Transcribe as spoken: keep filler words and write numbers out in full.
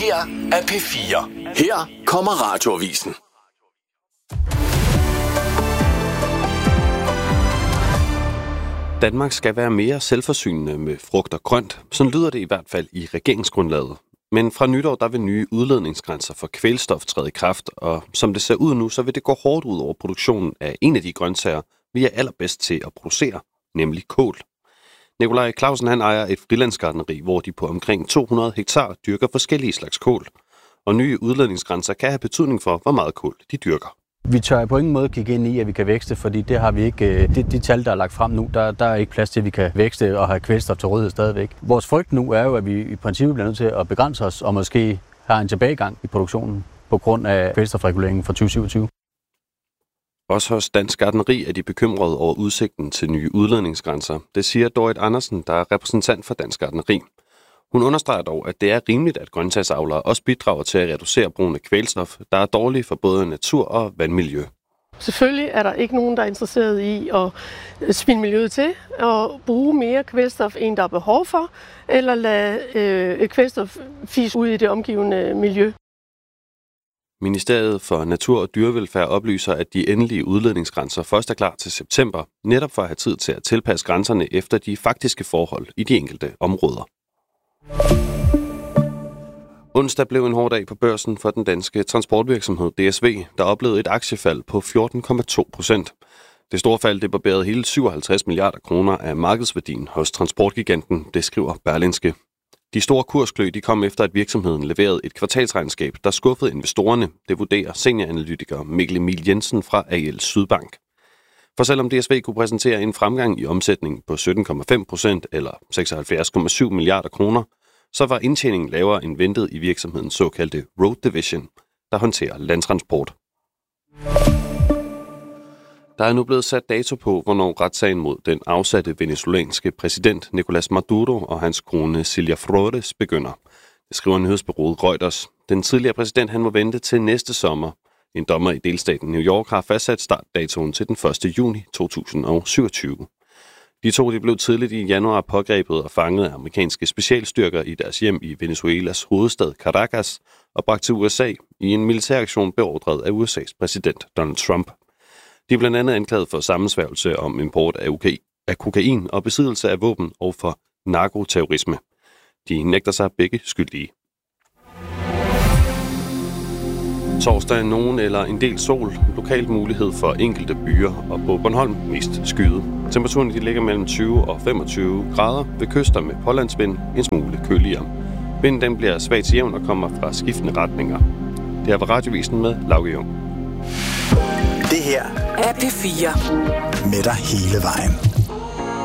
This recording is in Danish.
her er P fire. Her kommer Radioavisen. Danmark skal være mere selvforsynende med frugt og grønt. Sådan lyder det i hvert fald i regeringsgrundlaget. Men fra nytår der vil nye udledningsgrænser for kvælstof træde i kraft, og som det ser ud nu, så vil det gå hårdt ud over produktionen af en af de grøntsager, vi er allerbedst til at producere, nemlig kål. Nikolaj Clausen han ejer et frilandsgartneri, hvor de på omkring to hundrede hektar dyrker forskellige slags kål. Og nye udledningsgrænser kan have betydning for, hvor meget kål de dyrker. Vi tør på ingen måde kigge ind i, at vi kan vækste, fordi det har vi ikke. De, de tal, der er lagt frem nu, der, der er ikke plads til, at vi kan vækste og have kvælstof til rådighed stadigvæk. Vores frygt nu er jo, at vi i princippet bliver nødt til at begrænse os og måske have en tilbagegang i produktionen på grund af kvælstofreguleringen fra tyve syvogtyve. Også hos Dansk Gartneri er de bekymrede over udsigten til nye udledningsgrænser. Det siger Dorit Andersen, der er repræsentant for Dansk Gartneri. Hun understreger dog, at det er rimeligt, at grøntsagsavlere også bidrager til at reducere brugen af kvælstof, der er dårligt for både natur og vandmiljø. Selvfølgelig er der ikke nogen, der er interesseret i at spilde miljøet til og bruge mere kvælstof, end der er behov for, eller lade øh, kvælstof fise ud i det omgivende miljø. Ministeriet for Natur og Dyrevelfærd oplyser, at de endelige udledningsgrænser først er klar til september, netop for at have tid til at tilpasse grænserne efter de faktiske forhold i de enkelte områder. Onsdag blev en hård dag på børsen for den danske transportvirksomhed D S V, der oplevede et aktiefald på fjorten komma to procent. Det store fald det barberede hele syvoghalvtreds milliarder kroner af markedsværdien hos transportgiganten, det skriver Berlingske. De store kursklø de kom efter, at virksomheden leverede et kvartalsregnskab, der skuffede investorerne, det vurderer senioranalytiker Mikkel Emil Jensen fra A L Sydbank. For selvom D S V kunne præsentere en fremgang i omsætningen på sytten komma fem procent eller seksoghalvfjerds komma syv milliarder kroner, så var indtjeningen lavere end ventet i virksomhedens såkaldte Road Division, der håndterer landtransport. Der er nu blevet sat dato på, hvornår retssagen mod den afsatte venezuelanske præsident Nicolás Maduro og hans kone Cilia Flores begynder. Det skriver nyhedsbureauet Reuters. Den tidligere præsident han må vente til næste sommer. En dommer i delstaten New York har fastsat startdatoen til den første juni to tusind og syvogtyve. De to de blev tidligt i januar pågrebet og fanget af amerikanske specialstyrker i deres hjem i Venezuelas hovedstad Caracas og bragt til U S A i en militæraktion beordret af U S A's præsident Donald Trump. De er blandt andet anklaget for sammensværgelse om import af kokain og besiddelse af våben og for narkoterrorisme. De nægter sig begge skyldige. Torsdag er nogen eller en del sol, lokalt mulighed for enkelte byer og på Bornholm mest skyet. Temperaturen de ligger mellem tyve og femogtyve grader ved kyster med pålandsvind en smule køligere. Vinden den bliver svagt til jævn og kommer fra skiftende retninger. Det her var Radioavisen med Lauke Jung. Det her er P fire. Med dig hele vejen.